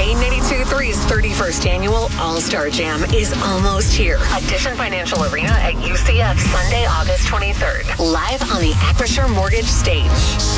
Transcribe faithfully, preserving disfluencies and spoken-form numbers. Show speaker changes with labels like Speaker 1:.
Speaker 1: K ninety-two point three's thirty-first annual All-Star Jam is almost here. Addition Financial Arena at U C F, Sunday, August twenty-third. Live on the Acrisure Mortgage stage.